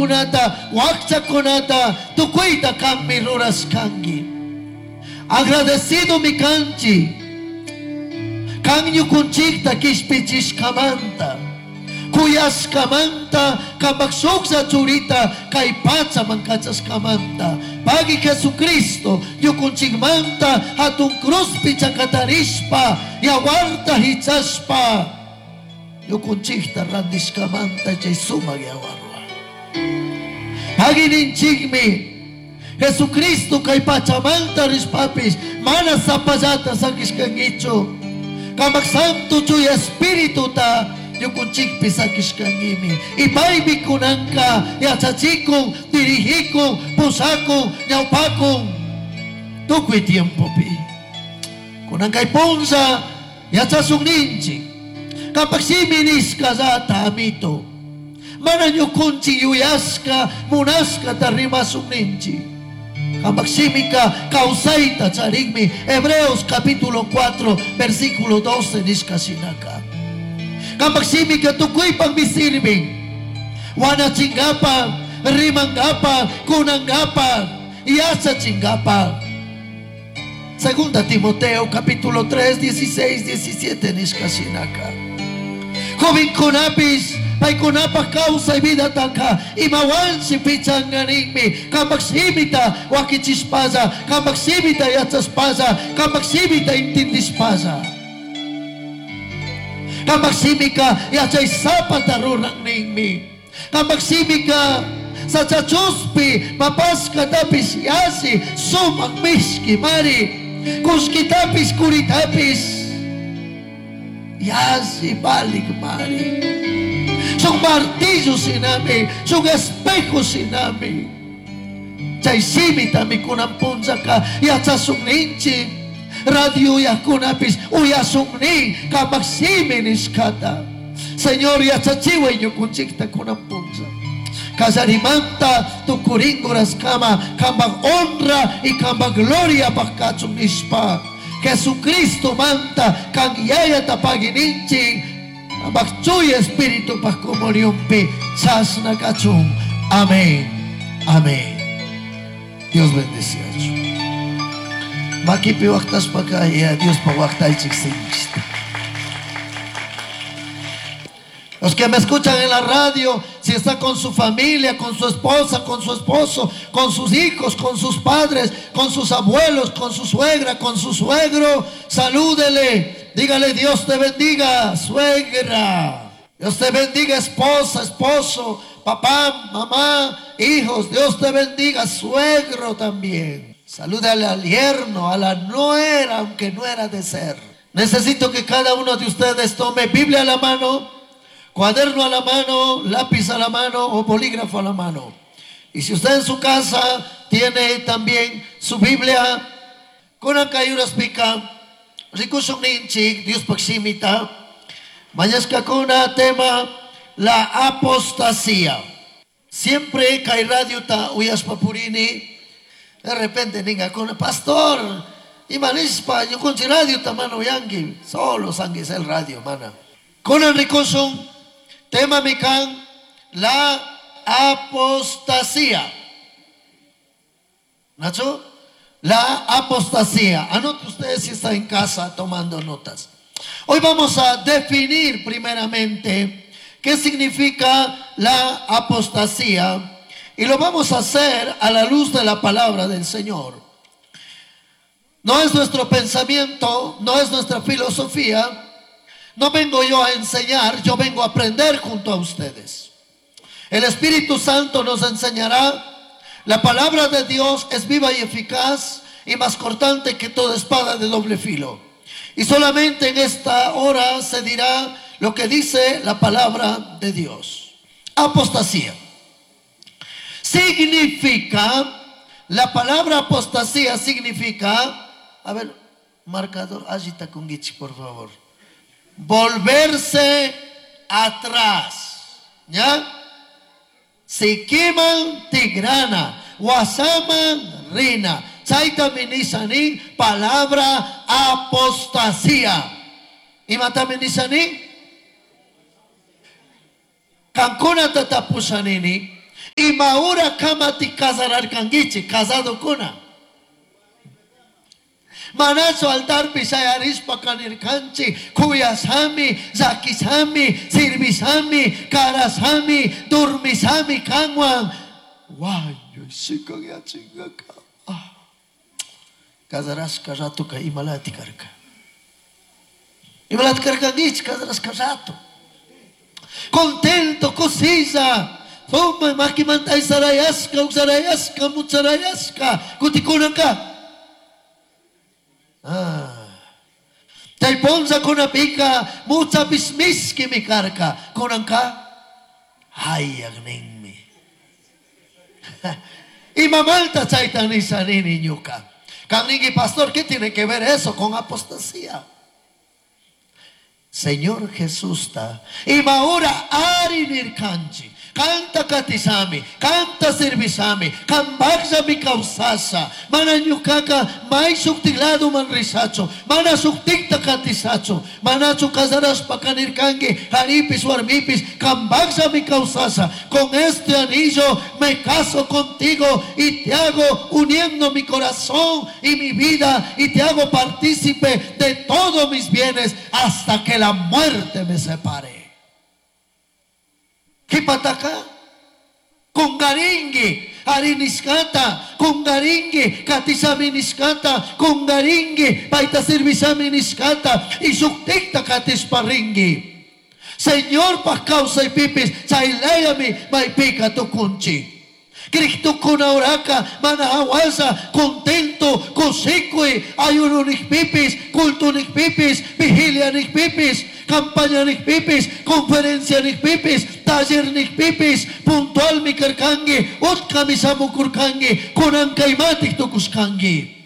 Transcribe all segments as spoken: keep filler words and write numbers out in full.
kunata, wakcha kunata, tukuita kami ruras kangi. Agradecido mi kanchi, kanyu kunchikta kispichis kamanta, kuyas kamanta, kabaksok sa churita, kay patsa mangkachas kamanta. Pagi Jesucristo, yu kunchigmanta, hatong krus picha katarispa, yawarta hichaspa, yu kunchikta randis kamanta, chay sumag yawarwa. Pagi ninchigmi, Jesucristo kay pachamanta rispapis, mana sapazata sa kiskangicho, kamak santo chuy espiritu ta, yung kunchikpis sa kiskangimi. Ibaybi kunangka, yachachikong, dirihikong, pusakong, nyaupakong, tukoy tiempo pi. Kunangkay ponsa, yachasong ninchi, kapag siminis ka sa tamito, manan yung kunchi yuyaska, munaska tarimasong ninchi. Kamagsimika kausaita charigmi. Hebreos capítulo cuatro versículo doce niskasinaka. Kamagsimika tukoy pagmisirming. Wana chingapa, rimangapa, kunangapa, iyasa chingapa. Segunda Timoteo capítulo tres, dieciséis, diecisiete niskasinaka. Joven kunapis, pay kunapa causa y vida taka, imawan si pichanganigmi, kamagsimita wakichispaza, kamagsimita yatsaspaza, kamagsimita intindispaza. Kamagsimika yatsay sapatarurang ningmi, kamagsimika sa chachuspi, mapaska tapis yasi, sumak miski mari, kuskitapis kuritapis, yasi balik mari. Sung martillo sinami, sung espejo sinami. Chay simita mi kunampunza ka, yatsasung ninchi, radio ya kunapis, uyasung ning, kamagsiminis kata. Señor, yatsachiwe nyo kunchikta kunampunza. Kasarimanta, tukuringuras kama, kambang honra y kambang gloria bakachung nispa. Jesucristo manta, kang yaya tapagininchi, Bakchuy espíritu pa comuniumpi chas na kachung. Amén. Amén. Dios bendice. Makipi waktas pa kaya Dios pa waktay chiksingista. Los que me escuchan en la radio, si está con su familia, con su esposa, con su esposo, con sus hijos, con sus padres, con sus abuelos, con su suegra, con su suegro, salúdele. Dígale, Dios te bendiga, suegra. Dios te bendiga, esposa, esposo, papá, mamá, hijos. Dios te bendiga, suegro también. Salúdale al yerno, a la nuera, aunque no era de ser. Necesito que cada uno de ustedes tome Biblia a la mano, cuaderno a la mano, lápiz a la mano o bolígrafo a la mano. Y si usted en su casa tiene también su Biblia, con akayuras pica, rikusong ninchik, Dios pagsimita, mayas kakuna tema, la apostasía. Siempre kay radio ta uyas papurini, de repente ninga con pastor, imanispa, yo con si radio ta mano yangi, solo sangis el radio, mana. Con el rikusong tema mikan, la apostasía. ¿Nacho? La apostasía. Anote ustedes si está en casa tomando notas. Hoy vamos a definir primeramente qué significa la apostasía y lo vamos a hacer a la luz de la palabra del Señor. No es nuestro pensamiento, no es nuestra filosofía. No vengo yo a enseñar, yo vengo a aprender junto a ustedes. El Espíritu Santo nos enseñará. La palabra de Dios es viva y eficaz y más cortante que toda espada de doble filo. Y solamente en esta hora se dirá lo que dice la palabra de Dios. Apostasía. Significa, la palabra apostasía significa, a ver, marcador, agita con Gichi, por favor. Volverse atrás. ¿Ya? Sikiman tigrana, wasaman rina. Chaita minisanin, palabra apostasía. ¿Y mata minisanin? Kankuna tatapusanini. Y Y maura kamati casararkangichi, casado kuna. Manaso altar pisayaris pakanirkanchi, kuyasami, zakisami, sirvisami, karasami, durmisami, kanwan. Guayo, sikan ya chingaka. Kazaras kazato ka imalati karka. Imalati karka gich, kazaras kazato. Contento, cosisa. Toma, makimantay sarayaska, ugsarayaska, mutsarayaska, kutikunaka. Ah. Tay ponza kuna pika, mutsa bismiski mi karka, kunangka. Hayag ningmi. Y mamalta chaitan ni sanini nyuka. Kanigi pastor, ¿qué tiene que ver eso con apostasía? Señor Jesús está. Y maura arinir kanchi. Canta katisami, canta servisami, kambagza mi kausasa, mana nyukaka, mai suktilado man risacho, mana suktikta katisacho, mana chukazaras pakanirkangi, haripis warmipis, kambagza mi kausasa. Con este anillo me caso contigo y te hago uniendo mi corazón y mi vida y te hago partícipe de todos mis bienes hasta que la muerte me separe. Kipataka, kungaringi, hariniskata, kungaringi, katisamiskata, kungaringi, paita servisamiskata, y suktikta katisparingi. Señor, pa causa y pipis, chailayami, maipika tukunchi. Cristo con auraca, manahawasa, contento, cosikui, ayununik pipis, cultunik pipis, vigilia nik pipis, campaña nik pipis, conferencia nik pipis, taller nik pipis, puntual mi karkangi, utkami samukurkangi, kunankaimatik tukuskangi.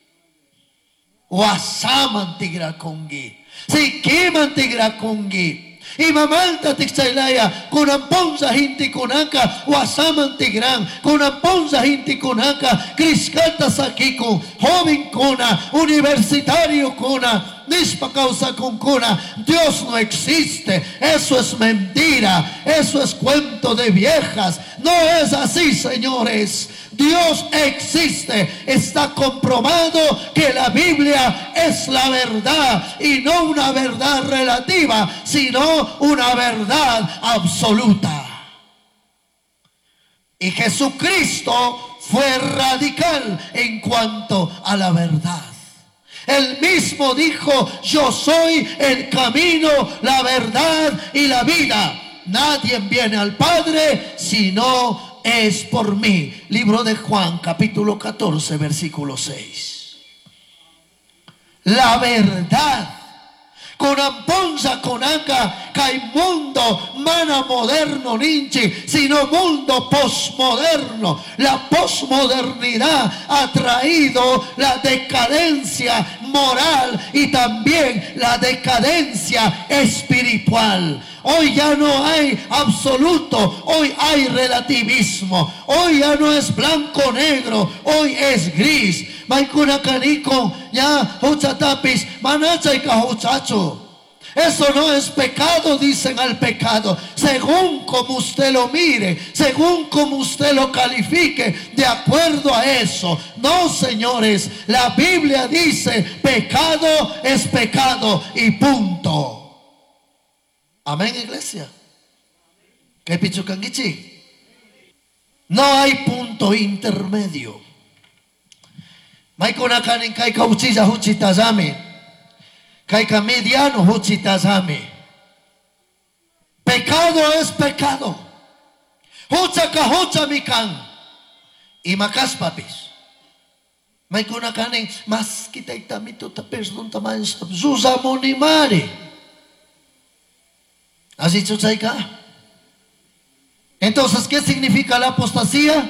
Wasaman tigrakongi, sikiman tigrakongi. Y mamalta tixailaya, kunamponza hinti kunaka, wasaman tigran, kunamponza hinti kunaka, criskata sakiko, joven kuna, universitario kuna, nispa causa con kuna. Dios no existe, eso es mentira, eso es cuento de viejas, no es así, señores. Dios existe, está comprobado que la Biblia es la verdad y no una verdad relativa, sino una verdad absoluta. Y Jesucristo fue radical en cuanto a la verdad. Él mismo dijo: yo soy el camino, la verdad y la vida. Nadie viene al Padre sino es por mí. Libro de Juan, capítulo catorce, versículo seis. La verdad. Con amponza con acá, hay mundo mana moderno ninchi, sino mundo posmoderno. La posmodernidad ha traído la decadencia moral y también la decadencia espiritual. Hoy ya no hay absoluto, hoy hay relativismo. Hoy ya no es blanco negro, hoy es gris. Maikuna kaniko ya huchatapis manacha y kahuchacho. Eso no es pecado, dicen al pecado, según como usted lo mire, según como usted lo califique, de acuerdo a eso. No, señores, la Biblia dice: pecado es pecado y punto. Amén, iglesia. ¿Qué pichukangichi? No hay punto intermedio. Maikuna kanin kai kauchiza huchitazame. Kaika mediano huchitazame. Pecado es pecado. Hucha kahucha mikan. Y makas papis. Maikuna kanin mas kita itamito ta perdón tamain zuza monimari. Así chuchaika. Entonces, ¿qué significa la apostasía?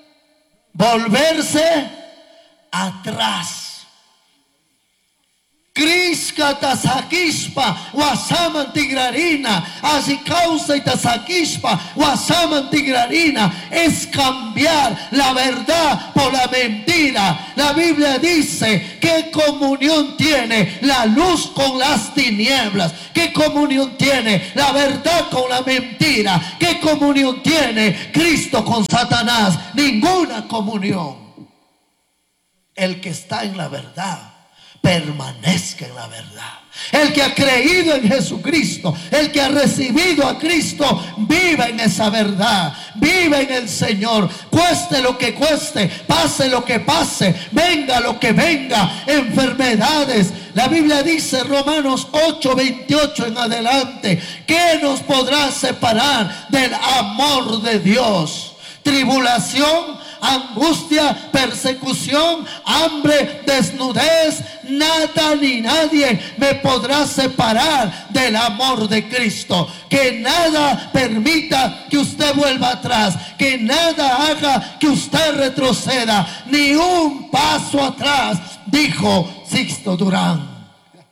Volverse atrás. Criska tasakispa wasaman tigrarina, así causa y tasakispa wasaman tigrarina, es cambiar la verdad por la mentira. La Biblia dice: ¿qué comunión tiene la luz con las tinieblas? ¿Qué comunión tiene la verdad con la mentira? ¿Qué comunión tiene Cristo con Satanás? Ninguna comunión. El que está en la verdad permanezca en la verdad. El que ha creído en Jesucristo, el que ha recibido a Cristo, viva en esa verdad, viva en el Señor, cueste lo que cueste, pase lo que pase, venga lo que venga, enfermedades. La Biblia dice, Romanos ocho veintiocho en adelante: ¿qué nos podrá separar del amor de Dios? Tribulación, angustia, persecución, hambre, desnudez. Nada ni nadie me podrá separar del amor de Cristo. Que nada permita que usted vuelva atrás, que nada haga que usted retroceda, ni un paso atrás, dijo Sixto Durán.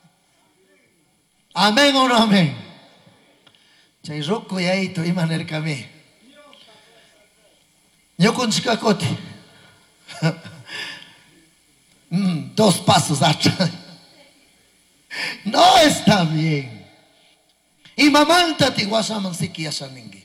Amén o no amén. Chay roko ya ito imaner kami. Yo con chicacote. mm, dos pasos atrás. No está bien. Y mamanta ti guasaman siki asaningi.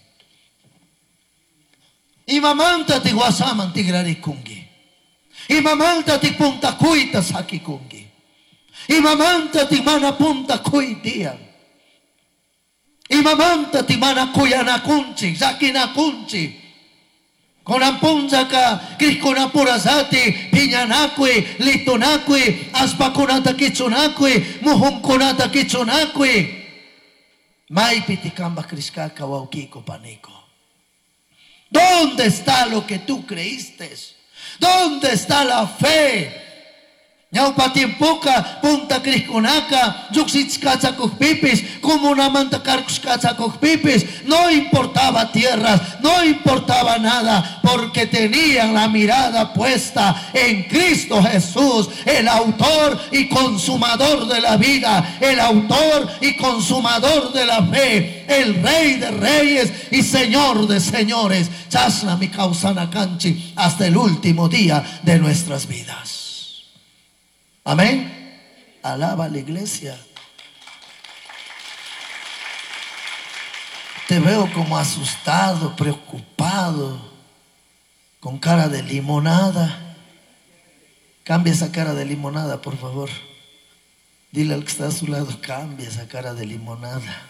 Y mamanta ti guasaman tigrari kungi. Y mamanta ti punta kuita saki kungi. Y mamanta ti mana punta kuitia. Y mamanta ti mana kuyana kunchi, saki na kunchi. Konampunza ka kriskonapurasati piñanakui litonakui aspakunata kitsunakui muhunkunata kitsunakui maipitikamba kriskaka waukiko paniko. ¿Dónde está lo que tú creíste? ¿Dónde está la fe? Ñawpatimpuka punta kriskunaka yuksitskachakukpipis como una mantakarkuskachakukpipis. No importaba tierras, no importaba nada, porque tenían la mirada puesta en Cristo Jesús, el autor y consumador de la vida, el autor y consumador de la fe, el Rey de reyes y Señor de señores. Chasna mi causana canchi, hasta el último día de nuestras vidas. Amén. Alaba a la iglesia. Te veo como asustado, preocupado, con cara de limonada. Cambia esa cara de limonada, por favor. Dile al que está a su lado: cambia esa cara de limonada.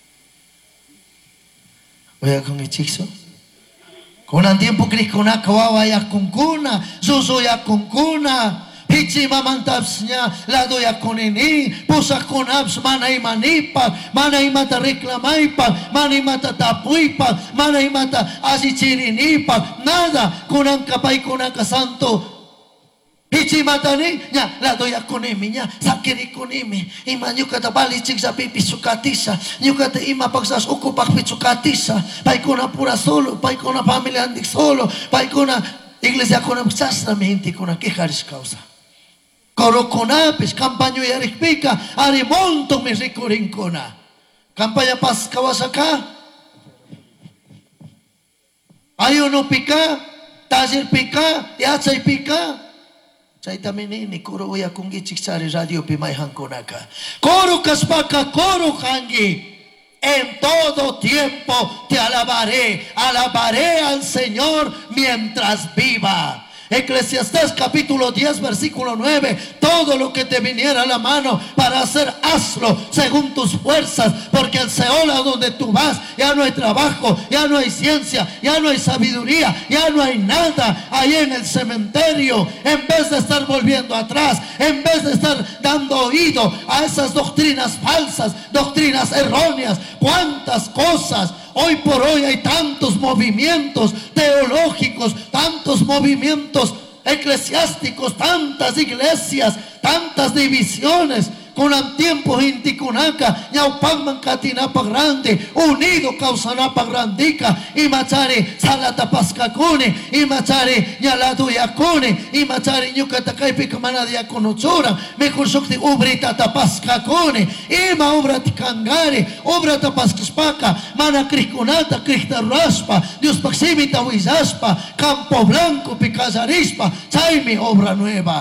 Oiga con mi chico. Con un tiempo Cristo con una kawawa ya con cuna, suso ya con cuna. Pichi mamantapsnya lado ya konini pusa konaps manay manipa manay mata reclamaipa manay mata tapuipa manay mata asichirinipa nada kunang kapay kunang kasanto pichi matani nya lado ya konimi nya sakiri konimi ima nyukata balichik sa pipi sukatisa nyukata ima pagsas ukupak pitsukatisa pay kuna pura solo pay kuna familia andik solo pay kuna iglesia kuna sasna minti kuna keharis causa. Coroconapis, campaña y arikpika, arimonto mi ricorincona. Campaña pas kawasaka. Ayuno pika, tazir pika, yachay pika. Chay taminini, kuro uya kungi chiksari radio pimay hankonaka. Koro kaspaka, koro hangi. En todo tiempo te alabaré, alabaré al Señor mientras viva. Eclesiastés capítulo diez versículo nueve: todo lo que te viniera a la mano para hacer, hazlo según tus fuerzas, porque el Seol a donde tú vas ya no hay trabajo, ya no hay ciencia, ya no hay sabiduría, ya no hay nada ahí en el cementerio. En vez de estar volviendo atrás, en vez de estar dando oído a esas doctrinas falsas, doctrinas erróneas, cuántas cosas. Hoy por hoy hay tantos movimientos teológicos, tantos movimientos eclesiásticos, tantas iglesias, tantas divisiones. Con tiempos inticunaca, ñaupagman katinapa grande, unido causanapa grandica, y machare salatapascacune, y machare ñaladuyacune, y machare ñucatacaipica manadiaconochora, mejor shokti ubrita tapascacune, ima obra ticangare, obra tapascaspaca, mana criscunata, crista raspa, Dios paximita huizaspa, campo blanco, picazarispa, chaimi obra nueva.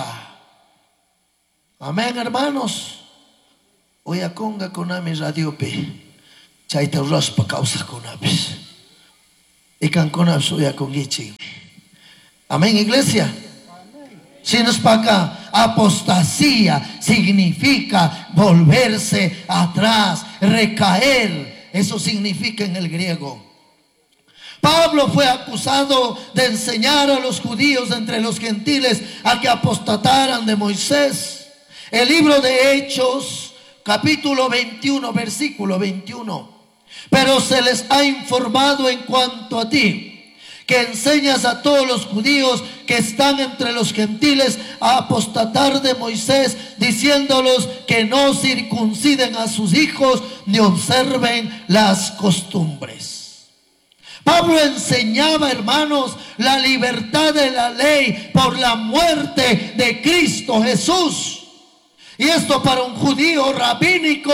Amén, hermanos. Oya conga konami radiope chaita raspa causa konapis ikan konaps oya congichi. Amén, iglesia. Si nos paca, apostasía significa volverse atrás, recaer. Eso significa en el griego. Pablo fue acusado de enseñar a los judíos entre los gentiles a que apostataran de Moisés. El libro de Hechos, capítulo veintiuno, versículo veintiuno. Pero se les ha informado en cuanto a ti, que enseñas a todos los judíos que están entre los gentiles a apostatar de Moisés, diciéndolos que no circunciden a sus hijos ni observen las costumbres. Pablo enseñaba, hermanos, la libertad de la ley por la muerte de Cristo Jesús. Y esto para un judío rabínico,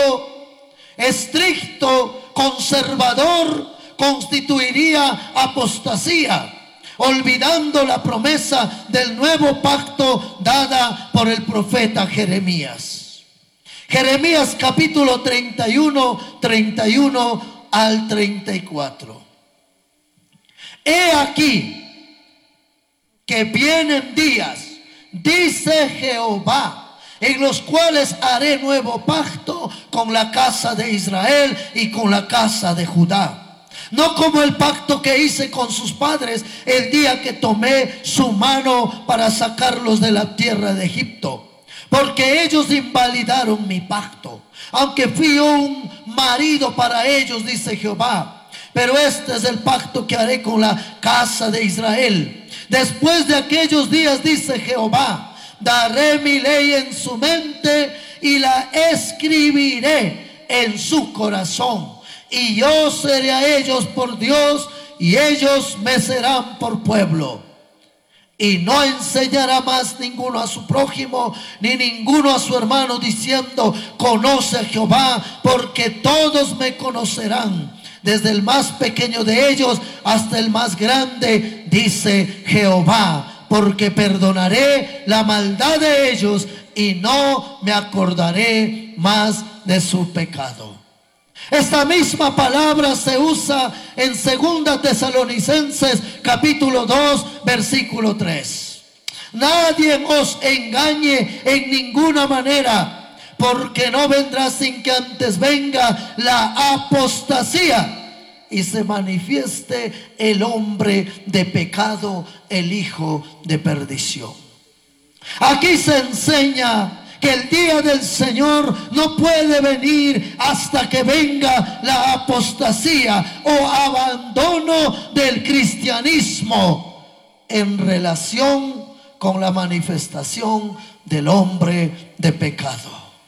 estricto, conservador, constituiría apostasía, olvidando la promesa del nuevo pacto dada por el profeta Jeremías. Jeremías capítulo treinta y uno, treinta y uno al treinta y cuatro. He aquí que vienen días, dice Jehová, en los cuales haré nuevo pacto con la casa de Israel y con la casa de Judá. No como el pacto que hice con sus padres el día que tomé su mano para sacarlos de la tierra de Egipto, porque ellos invalidaron mi pacto, aunque fui un marido para ellos, dice Jehová. Pero este es el pacto que haré con la casa de Israel. Después de aquellos días, dice Jehová, daré mi ley en su mente y la escribiré en su corazón. Y yo seré a ellos por Dios y ellos me serán por pueblo. Y no enseñará más ninguno a su prójimo ni ninguno a su hermano diciendo, conoce a Jehová, porque todos me conocerán, desde el más pequeño de ellos hasta el más grande, dice Jehová. Porque perdonaré la maldad de ellos y no me acordaré más de su pecado. Esta misma palabra se usa en segunda Tesalonicenses capítulo dos, versículo tres. Nadie os engañe en ninguna manera, porque no vendrá sin que antes venga la apostasía y se manifieste el hombre de pecado, el hijo de perdición. Aquí se enseña que el día del Señor no puede venir hasta que venga la apostasía o abandono del cristianismo en relación con la manifestación del hombre de pecado.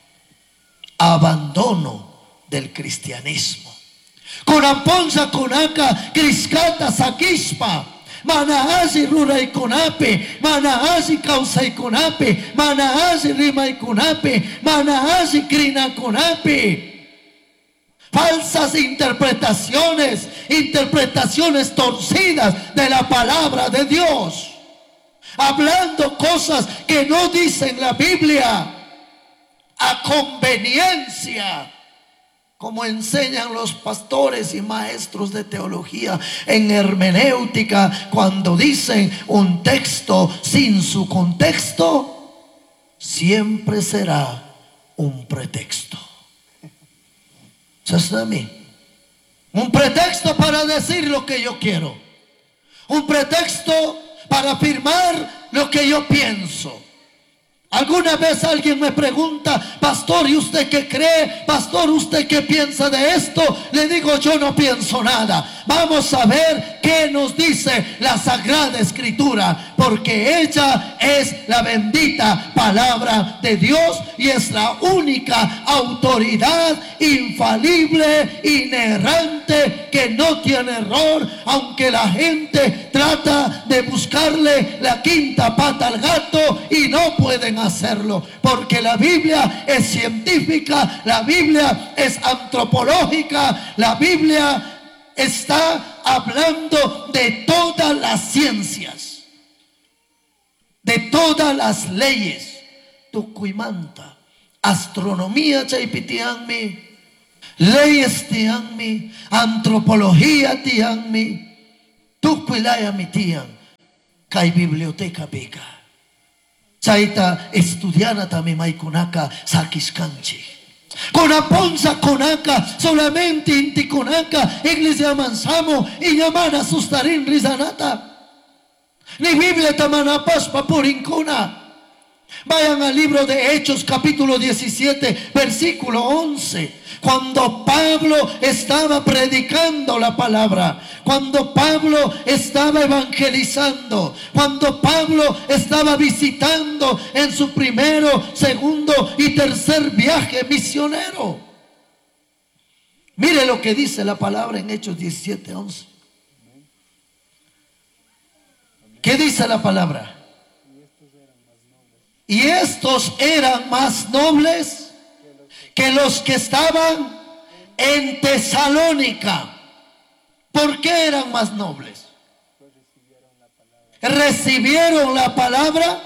Abandono del cristianismo. Conaponza conaca criscata saquispa, manahazi rura y conape, manahazi causa y conape, manahazi rima y conape, manahazi crina conape. Falsas interpretaciones, interpretaciones torcidas de la palabra de Dios, hablando cosas que no dicen la Biblia a conveniencia, como enseñan los pastores y maestros de teología en hermenéutica, cuando dicen un texto sin su contexto, siempre será un pretexto. ¿Sabes de mí? Un pretexto para decir lo que yo quiero, un pretexto para afirmar lo que yo pienso. Alguna vez alguien me pregunta, pastor, ¿y usted qué cree? Pastor, ¿usted qué piensa de esto? Le digo, yo no pienso nada. Vamos a ver qué nos dice la Sagrada Escritura, porque ella es la bendita palabra de Dios y es la única autoridad infalible, inerrante, que no tiene error, aunque la gente trata de buscarle la quinta pata al gato y no pueden hacerlo, porque la Biblia es científica, la Biblia es antropológica, la Biblia está hablando de todas las ciencias, de todas las leyes. Tucuimanta, astronomía chaipitianmi, leyes tianmi, antropología tianmi, tucuilaya mitian, kai biblioteca pica. Chaita estudiana también maikunaka sakiskanchi. Conaponza conaka, solamente inti conaka, iglesia mansamo y llamana sustarin rizanata. Ni Biblia tamanapas papurincuna. Vayan al libro de Hechos capítulo diecisiete versículo once. Cuando Pablo estaba predicando la palabra, cuando Pablo estaba evangelizando, cuando Pablo estaba visitando en su primero, segundo y tercer viaje misionero. Mire lo que dice la palabra en Hechos diecisiete once. ¿Qué dice la palabra? Y estos eran más nobles que los que estaban en Tesalónica. ¿Por qué eran más nobles? Recibieron la palabra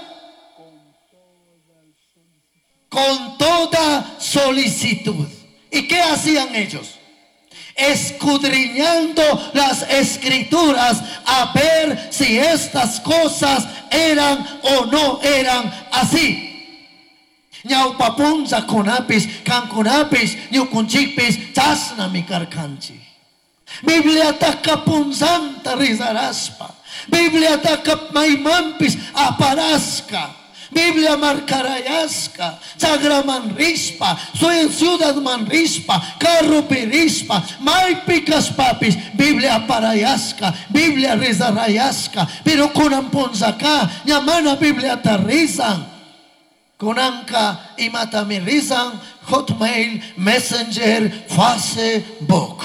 con toda solicitud. ¿Y qué hacían ellos? Escudriñando las escrituras a ver si estas cosas eran o no eran así. Ñau papunza conapis, canconapis, ñucunchipis, chasna mi carcanchi. Biblia tacapunzanta rizaraspa. Biblia tacapmaimampis aparasca. Biblia marcarayasca, sagra manrispa, soy ciudad manrispa, carro pirispa, maipicas papis, Biblia parayasca, Biblia rizarayasca, pero con amponzaca, llamana Biblia tarizan, con anca y matamirizan, Hotmail, Messenger, Facebook.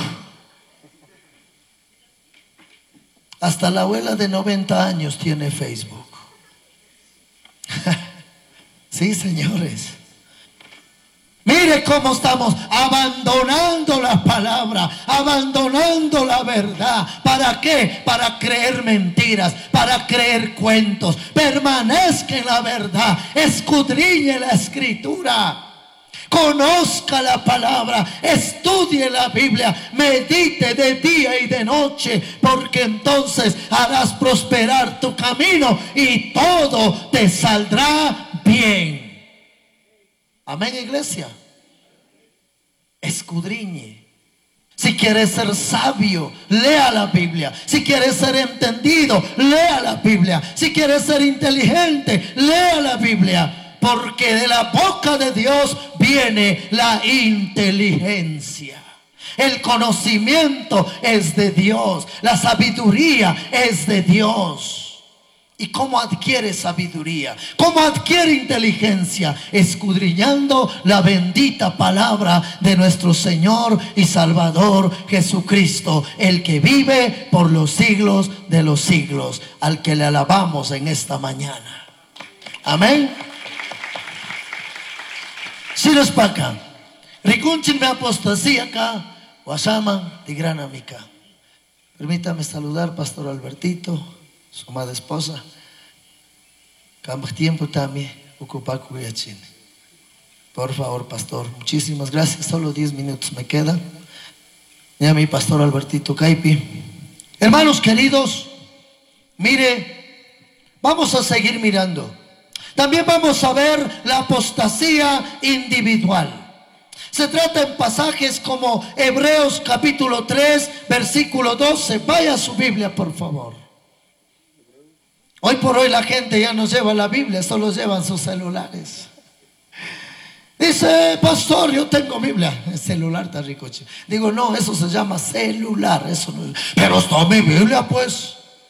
Hasta la abuela de noventa años tiene Facebook. Sí, señores. Mire cómo estamos abandonando la palabra, abandonando la verdad. ¿Para qué? Para creer mentiras, para creer cuentos. Permanezca en la verdad, escudriñe la escritura, conozca la palabra, estudie la Biblia, medite de día y de noche, porque entonces harás prosperar tu camino y todo te saldrá bien. Amén, iglesia. Escudriñe. Si quieres ser sabio, lea la Biblia. Si quieres ser entendido, lea la Biblia. Si quieres ser inteligente, lea la Biblia. Porque de la boca de Dios viene la inteligencia. El conocimiento es de Dios. La sabiduría es de Dios. ¿Y cómo adquiere sabiduría? ¿Cómo adquiere inteligencia? Escudriñando la bendita palabra de nuestro Señor y Salvador Jesucristo, el que vive por los siglos de los siglos, al que le alabamos en esta mañana. Amén. Si nos pacan, ricunchin me apostasía acá, Guasaman, Tigrana Mica. Permítame saludar, Pastor Albertito, su amada esposa. Cambio tiempo también, ocupar cuyachín. Por favor, pastor, muchísimas gracias. Solo diez minutos me quedan. Ya mi pastor Albertito Caipi. Hermanos queridos, mire, vamos a seguir mirando. También vamos a ver la apostasía individual. Se trata en pasajes como Hebreos capítulo tres, versículo doce. Vaya a su Biblia, por favor. Hoy por hoy la gente ya no lleva la Biblia, solo llevan sus celulares. Dice, pastor, yo tengo Biblia. El celular está rico. Digo, no, eso se llama celular. Eso no es. Pero está mi Biblia, pues.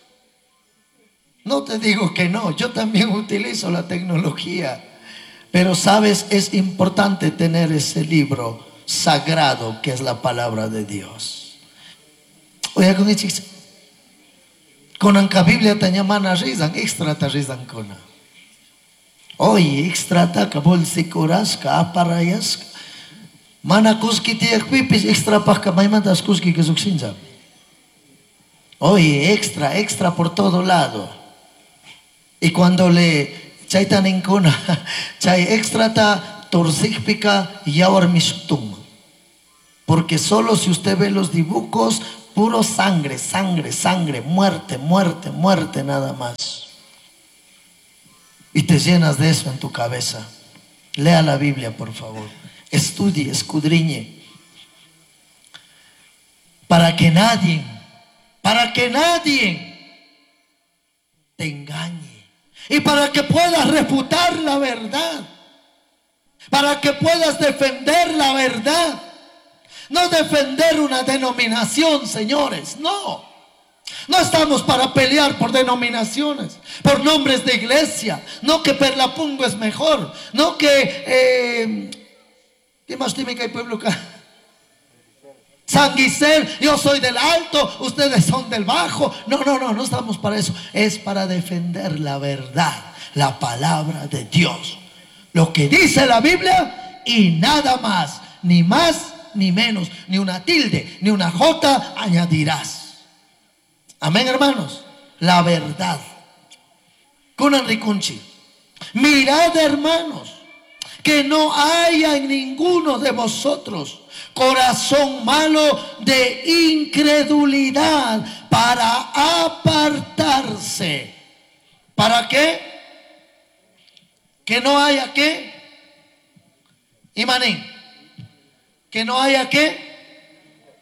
No te digo que no, yo también utilizo la tecnología. Pero sabes, es importante tener ese libro sagrado que es la palabra de Dios. Oye, con el con anca Biblia te llaman a rizan, extra te rizan con. Oye, extra ta bolsicurasca, aparayasca. Mana kuski tiak pipis extra pasca maimantas kuski que suxinza. Oye, extra, extra por todo lado. Y cuando le chaitan en cona, chay extra ta torcípica y ahora mistum. Porque solo si usted ve los dibujos, puro sangre, sangre, sangre, muerte, muerte, muerte, nada más. Y te llenas de eso en tu cabeza. Lea la Biblia, por favor. Estudie, escudriñe. Para que nadie, para que nadie te engañe. Y para que puedas refutar la verdad. Para que puedas defender la verdad. No defender una denominación, señores, no. No estamos para pelear por denominaciones, por nombres de iglesia. No que Perlapungo es mejor. No que eh, ¿qué más tiene que hay pueblo acá? San Giselle, yo soy del alto, ustedes son del bajo. No, no, no, no estamos para eso. Es para defender la verdad, la palabra de Dios, lo que dice la Biblia y nada más. Ni más ni menos, ni una tilde, ni una jota añadirás. Amén, hermanos. La verdad. Con Enricunchi. Mirad, hermanos, que no haya en ninguno de vosotros corazón malo de incredulidad para apartarse. ¿Para qué? Que no haya qué. Imanín. Que no haya qué.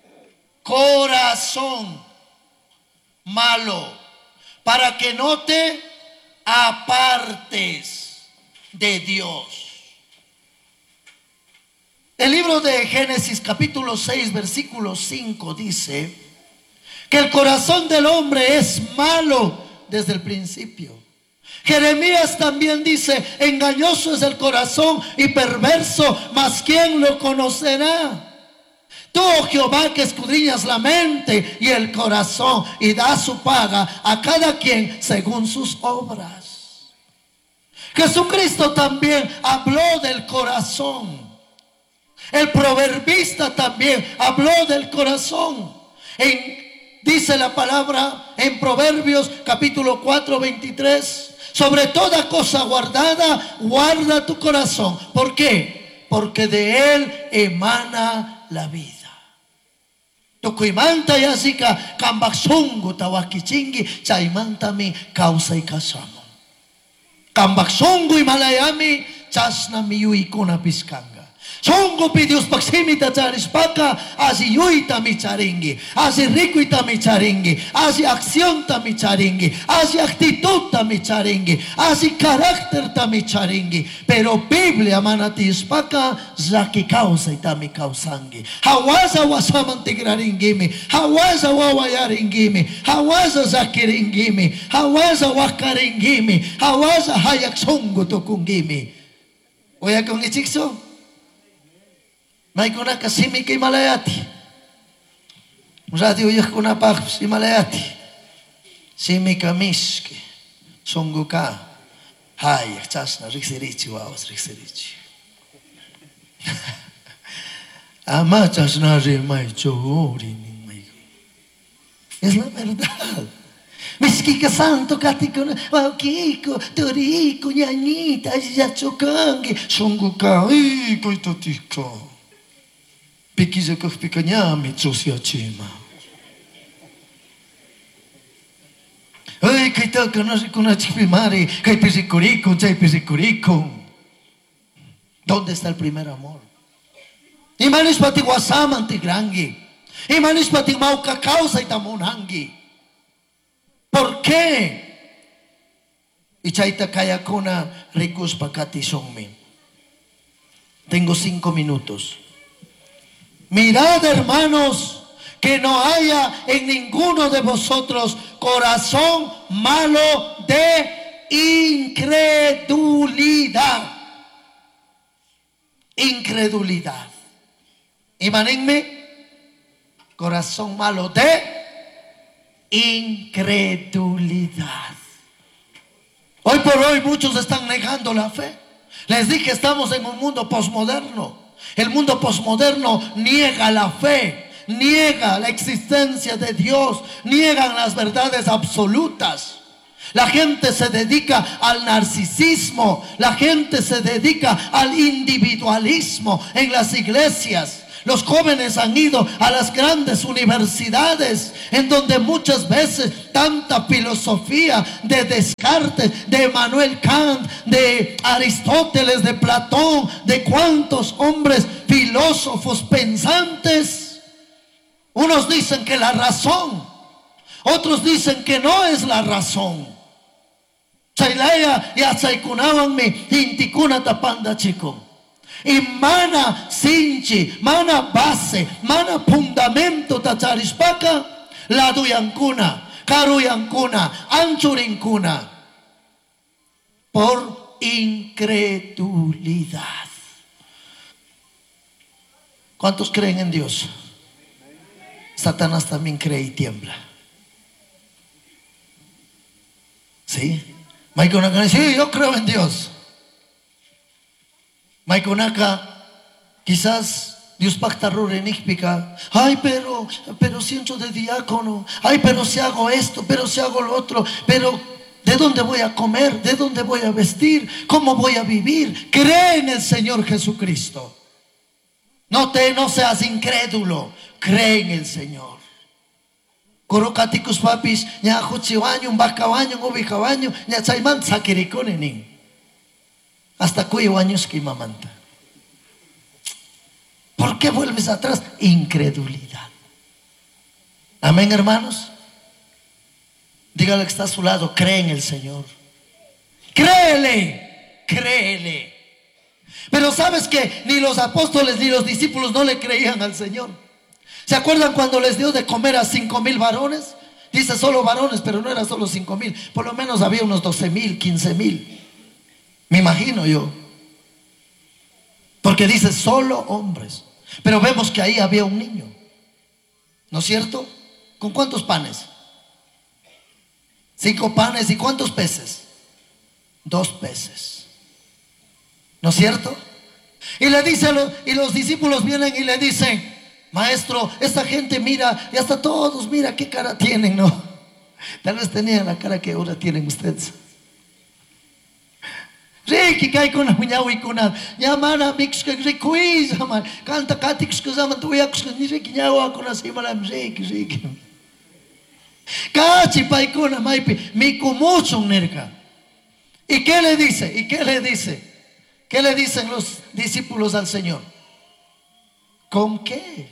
Corazón malo, para que no te apartes de Dios. El libro de Génesis capítulo seis versículo cinco dice que el corazón del hombre es malo desde el principio. Jeremías también dice, engañoso es el corazón y perverso, mas ¿quién lo conocerá? Tú, oh Jehová, que escudriñas la mente y el corazón y das su paga a cada quien según sus obras. Jesucristo también habló del corazón. El proverbista también habló del corazón. En, dice la palabra en Proverbios capítulo cuatro veintitrés, sobre toda cosa guardada, guarda tu corazón. ¿Por qué? Porque de él emana la vida. Tukuimanta yasika kambaksungu tawakichingi chaimantami causa y casamo. Kambaksungu y malayami chasna miyui kuna piskanga. Songo pidios paksimita charispaka asi yuita mi charingi, asi ricuita mi charingi, asi acción ta mi charingi, asi actitud ta mi charingi, asi carácter ta mi charingi. Pero Biblia manati ispaka zaki causa ita mi causangi. Hawaza wasamantigraringimi, hawaza wawayaringimi, hawaza zakiringimi, hawaza wakaringimi, hawaza hayak songo tokungimi. Oya con ichikso. May kuna kasimi kay malayati. Musati uyah kuna pa si malayati. Simi kamiski. Songo ka. Hay, chasna riksirichi wawas riksirichi. Ama chasna rimay chori nimay. Es la verdad. Miskika santo katikuna waukiko toriko ñañita yachokangi songo ka iko itotika. Pikiza kah pikanyami tsosia chima. Ay, kay ta kanasi kuna chipimari, kay pisicurico, chay pisicurico. ¿Dónde está el primer amor? Imanis pati wasaman tigrangi. Imanis pati mauka causa itamonangi. ¿Por qué? Y chaita kaya kuna ricos pakati songmi. Tengo cinco minutos. Mirad, hermanos, que no haya en ninguno de vosotros corazón malo de incredulidad. Incredulidad. Imagínense, corazón malo de incredulidad. Hoy por hoy muchos están negando la fe. Les dije, estamos en un mundo posmoderno. El mundo posmoderno niega la fe, niega la existencia de Dios, niegan las verdades absolutas. La gente se dedica al narcisismo, la gente se dedica al individualismo en las iglesias. Los jóvenes han ido a las grandes universidades, en donde muchas veces tanta filosofía de Descartes, de Immanuel Kant, de Aristóteles, de Platón, de cuantos hombres filósofos pensantes. Unos dicen que la razón, otros dicen que no es la razón. Chailaya ya saikunawan mi intikuna tapanda chico. Y mana sinchi, mana base, mana fundamento tacharispaka, laduyankuna, karuyankuna, anchurinkuna, por incredulidad. ¿Cuántos creen en Dios? Satanás también cree y tiembla. ¿Sí? Maikonaka dice, sí, yo creo en Dios. Maikonaka, quizás Dios pacta rurenípica. Ay, pero, pero siento de diácono. Ay, pero si hago esto, pero si hago lo otro. Pero, ¿de dónde voy a comer? ¿De dónde voy a vestir? ¿Cómo voy a vivir? Cree en el Señor Jesucristo. No te, no seas incrédulo. Cree en el Señor. Corocaticus papis, ña juchiwaño, un bacabaño, un ubicabaño, ña chayman sakiriconenin. Hasta cuyo años que mamanta. ¿Por qué vuelves atrás? Incredulidad. Amén, hermanos. Dígale que está a su lado, cree en el Señor. Créele, créele. Pero sabes que ni los apóstoles ni los discípulos no le creían al Señor. ¿Se acuerdan cuando les dio de comer a cinco mil varones? Dice solo varones, pero no era solo cinco mil. Por lo menos había unos doce mil, quince mil. Me imagino yo. Porque dice solo hombres. Pero vemos que ahí había un niño. ¿No es cierto? ¿Con cuántos panes? Cinco panes. ¿Y cuántos peces? Dos peces. ¿No es cierto? Y le dice, y los discípulos vienen y le dicen, maestro, esta gente mira, y hasta todos, mira qué cara tienen, ¿no? Tal vez tenían la cara que ahora tienen ustedes. Riki kai kuna hunyawi kuna yamana mix que recuiza man canta catix que zaman tu ya que ni riki nyawa kuna simala riki riki cachi pai kuna maipi mi kumucho nerka. ¿Y qué le dice? ¿Y qué le dice? ¿Qué le dicen los discípulos al Señor? ¿Con qué?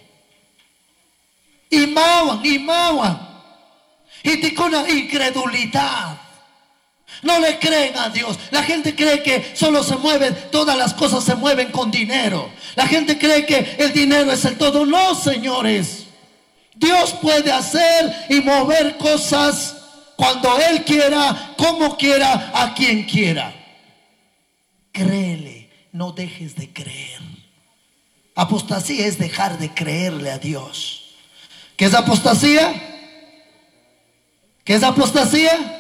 Imawan, imawan. Y ticuna incredulidad. No le creen a Dios. La gente cree que solo se mueven, todas las cosas se mueven con dinero. La gente cree que el dinero es el todo. No, señores. Dios puede hacer y mover cosas cuando Él quiera, como quiera, a quien quiera. Créele, no dejes de creer. Apostasía es dejar de creerle a Dios. ¿Qué es apostasía? ¿Qué es apostasía?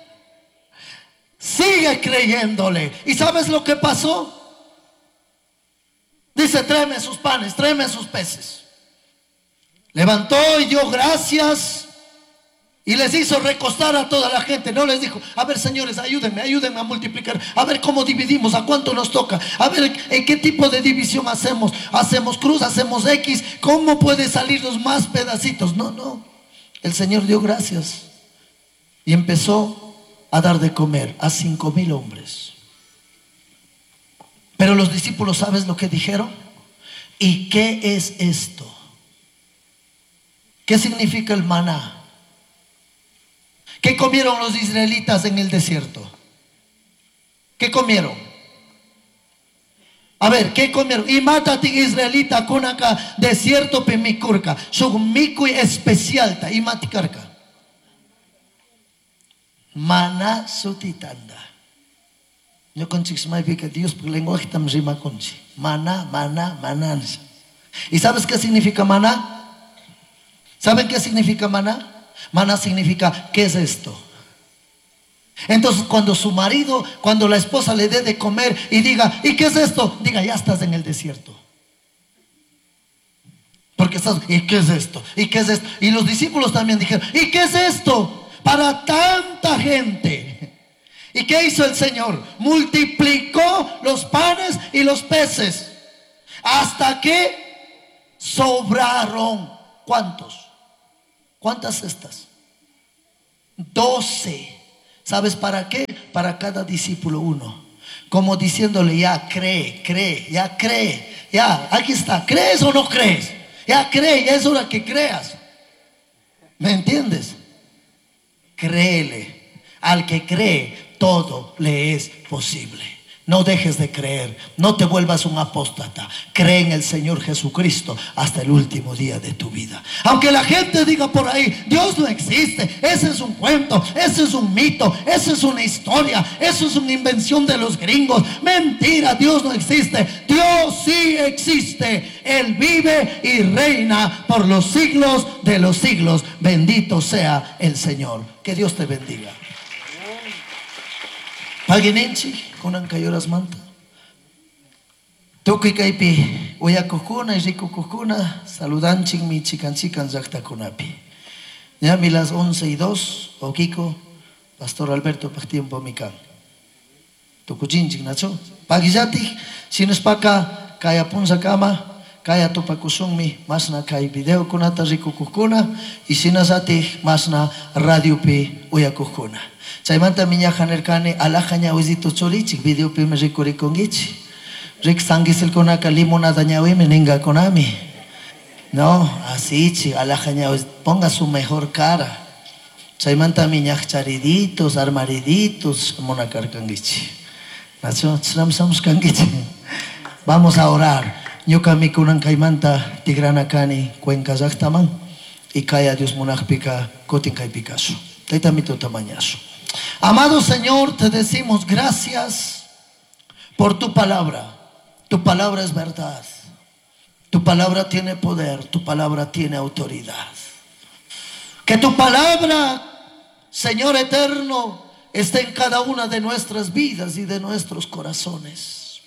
Sigue creyéndole. ¿Y sabes lo que pasó? Dice, tráeme sus panes, tráeme sus peces. Levantó y dio gracias y les hizo recostar a toda la gente. No les dijo, a ver, señores, ayúdenme, ayúdenme a multiplicar. A ver cómo dividimos, a cuánto nos toca. A ver en qué tipo de división hacemos. Hacemos cruz, hacemos X. ¿Cómo puede salirnos más pedacitos? No, no. El Señor dio gracias y empezó a dar de comer a cinco mil hombres. Pero los discípulos, ¿sabes lo que dijeron? ¿Y qué es esto? ¿Qué significa el maná? ¿Qué comieron los israelitas en el desierto? ¿Qué comieron? A ver, ¿qué comieron? Y mátate israelita con acá desierto pemikurka. Shugmikui especial ta y matikarka. Mana sutitanda. Yo con que Dios por lenguaje tam rima conchi. Mana, mana, manan. ¿Y sabes qué significa maná? ¿Saben qué significa maná? Maná significa, ¿qué es esto? Entonces cuando su marido, cuando la esposa le dé de comer y diga, ¿y qué es esto? Diga, ya estás en el desierto. Porque estás, ¿y qué es esto? ¿Y qué es esto? Y los discípulos también dijeron, ¿y qué es esto? Para tanta gente. ¿Y qué hizo el Señor? Multiplicó los panes y los peces hasta que sobraron. ¿Cuántos? ¿Cuántas cestas? Doce. ¿Sabes para qué? Para cada discípulo uno. Como diciéndole, ya cree, cree, ya cree. Ya, aquí está. ¿Crees o no crees? Ya cree, ya es hora que creas. ¿Me entiendes? Créele. Al que cree, todo le es posible. No dejes de creer. No te vuelvas un apóstata. Cree en el Señor Jesucristo hasta el último día de tu vida. Aunque la gente diga por ahí, Dios no existe, ese es un cuento, ese es un mito, esa es una historia, eso es una invención de los gringos. Mentira, Dios no existe. Dios sí existe. Él vive y reina por los siglos de los siglos. Bendito sea el Señor. Que Dios te bendiga. Paginenchi kunan kayoras manta. Tukuy kaypi uyakukuna y rikukukuna saludanchin mi chikanchikan llaqtakunapi. Ya mi las once y dos, Oquiko, Pastor Alberto Pactiempo Mikan. Tukuchinchik nacho. Pagillati, si nos paca kaya punza kama, kaya topakusunmi, masna kay video kunata rikukukuna y sinasati masna radio pi uyakukuna. Chaymanta miña hanerkane alajaña uzito cholichik video pi me rikurikongichi. Rik sangisel konaka limonada ñawime ninga konami. No, así chi alajaña ponga su mejor cara. Chaymanta miña chariditos, armariditos monakarkangichi. Nacho, chramsamos kangichi. Vamos a orar. Ñuka mikunan kaymanta tigranakani Cuenca llaqtaman y kaya Dios monajpika kotin kaypikasu. Taitamito tamañazo. Amado Señor, te decimos gracias por tu palabra. Tu palabra es verdad. Tu palabra tiene poder. Tu palabra tiene autoridad. Que tu palabra, Señor eterno, esté en cada una de nuestras vidas y de nuestros corazones.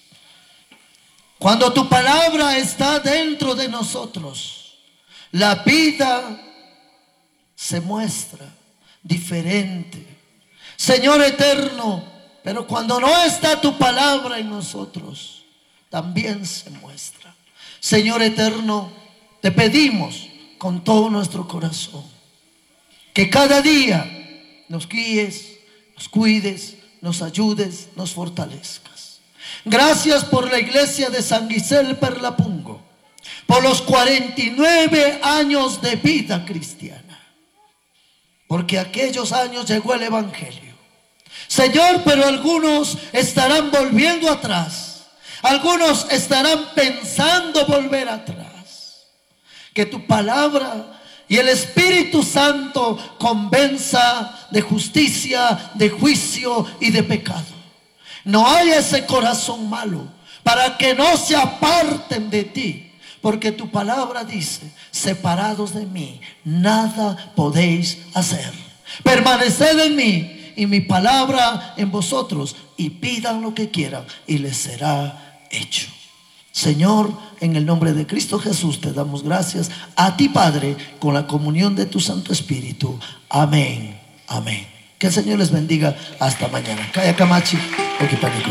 Cuando tu palabra está dentro de nosotros, la vida se muestra diferente. Señor eterno, pero cuando no está tu palabra en nosotros, también se muestra. Señor eterno, te pedimos con todo nuestro corazón que cada día nos guíes, nos cuides, nos ayudes, nos fortalezcas. Gracias por la iglesia de San Giselle Perlapungo, por los cuarenta y nueve años de vida cristiana, porque aquellos años llegó el evangelio. Señor, pero algunos estarán volviendo atrás, algunos estarán pensando volver atrás. Que tu palabra y el Espíritu Santo convenza de justicia, de juicio y de pecado. No haya ese corazón malo para que no se aparten de ti, porque tu palabra dice: separados de mí nada podéis hacer. Permaneced en mí y mi palabra en vosotros, y pidan lo que quieran y les será hecho. Señor, en el nombre de Cristo Jesús te damos gracias. A ti, Padre, con la comunión de tu Santo Espíritu. Amén, amén. Que el Señor les bendiga. Hasta mañana. Kaya Kamachi, Okipanico.